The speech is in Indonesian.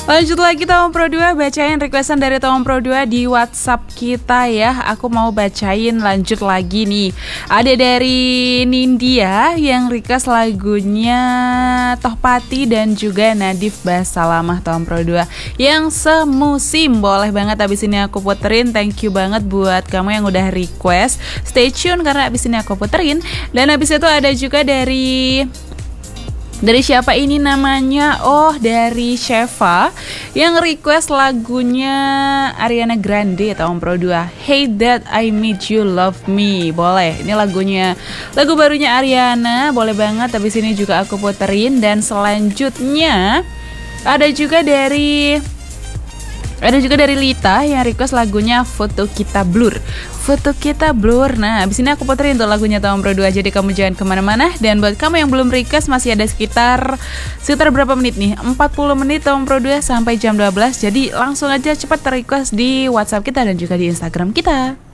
Lanjut lagi Tom Pro 2, bacain requestan dari Tom Pro 2 di WhatsApp kita ya. Aku mau bacain lanjut lagi nih. Ada dari Nindya yang request lagunya Tohpati dan juga Nadif Basalamah Tom Pro 2 yang semusim. Boleh banget, abis ini aku puterin. Thank you banget buat kamu yang udah request. Stay tune karena abis ini aku puterin. Dan abis itu ada juga dari siapa ini namanya? Oh, dari Sheva yang request lagunya Ariana Grande Tom Pro 2, Hey That I Made You Love Me. Boleh, ini lagu barunya Ariana. Boleh banget, habis ini juga aku puterin. Dan selanjutnya ada juga dari Lita yang request lagunya Foto Kita Blur. Nah, abis ini aku puterin tuh lagunya Tom Pro 2. Jadi kamu jangan kemana-mana. Dan buat kamu yang belum request, masih ada sekitar berapa menit nih? 40 menit Tom Pro 2 sampai jam 12. Jadi langsung aja cepat request di WhatsApp kita dan juga di Instagram kita.